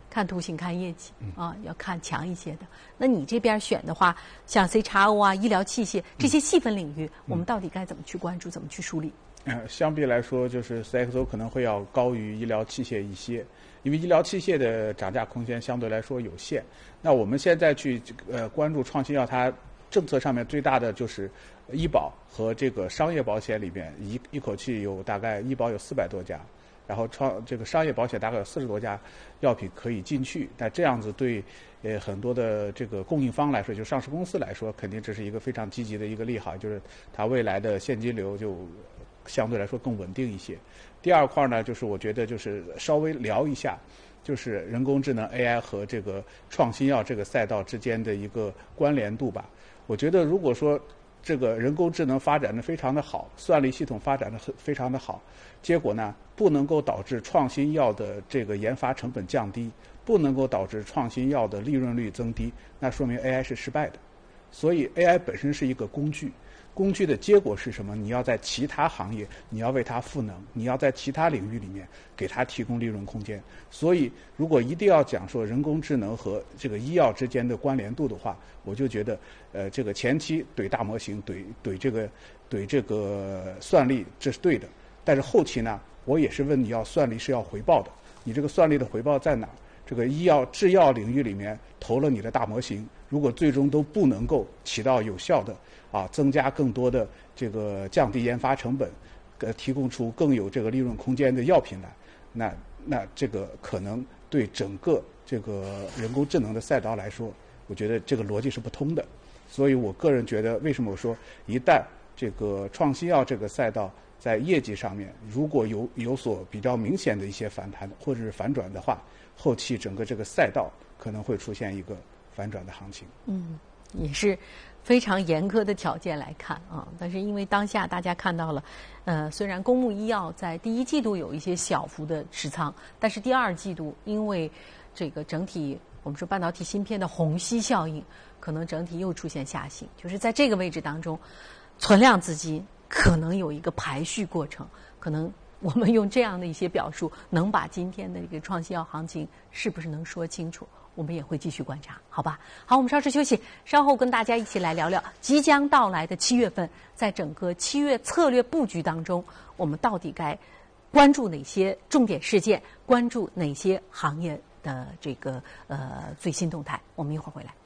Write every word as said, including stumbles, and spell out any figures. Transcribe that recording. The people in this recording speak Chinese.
看图形、看业绩啊，要看强一些的。那你这边选的话，像 C X O 啊、医疗器械这些细分领域，我们到底该怎么去关注、怎么去梳理？ 呃，相比来说，就是 C X O 可能会要高于医疗器械一些，因为医疗器械的涨价空间相对来说有限。那我们现在去呃关注创新药，它政策上面最大的就是医保和这个商业保险里边一一口气有大概医保有四百多家。然后创这个商业保险大概有四十多家药品可以进去，那这样子对呃很多的这个供应方来说，就上市公司来说，肯定这是一个非常积极的一个利好，就是它未来的现金流就相对来说更稳定一些。第二块呢，就是我觉得就是稍微聊一下，就是人工智能 A I 和这个创新药这个赛道之间的一个关联度吧。我觉得如果说这个人工智能发展的非常的好，算力系统发展的非常的好，结果呢不能够导致创新药的这个研发成本降低，不能够导致创新药的利润率增低，那说明 A I 是失败的。所以 A I 本身是一个工具，工具的结果是什么？你要在其他行业，你要为它赋能，你要在其他领域里面给它提供利润空间。所以如果一定要讲说人工智能和这个医药之间的关联度的话，我就觉得呃这个前期怼大模型怼怼这个怼这个算力这是对的，但是后期呢，我也是问你要算力是要回报的，你这个算力的回报在哪？这个医药制药领域里面投了你的大模型，如果最终都不能够起到有效的啊增加更多的这个降低研发成本，呃提供出更有这个利润空间的药品来，那那这个可能对整个这个人工智能的赛道来说，我觉得这个逻辑是不通的。所以我个人觉得，为什么我说一旦这个创新药这个赛道在业绩上面如果有有所比较明显的一些反弹或者是反转的话，后期整个这个赛道可能会出现一个反转的行情。 嗯，也是非常严苛的条件来看啊。但是因为当下大家看到了，呃，虽然公募医药在第一季度有一些小幅的持仓，但是第二季度因为这个整体我们说半导体芯片的虹吸效应，可能整体又出现下行，就是在这个位置当中，存量资金可能有一个排序过程，可能我们用这样的一些表述，能把今天的这个创新药行情是不是能说清楚？我们也会继续观察，好吧？好，我们稍事休息，稍后跟大家一起来聊聊即将到来的七月份，在整个七月策略布局当中，我们到底该关注哪些重点事件，关注哪些行业的这个呃最新动态？我们一会儿回来。